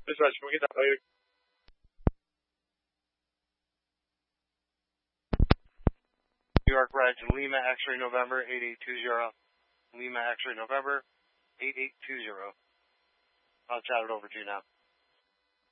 Dispatch, can we get that later? New York Reg, Lima X-ray November 8820. Lima X-ray November 8820. I'll chat it over to you now.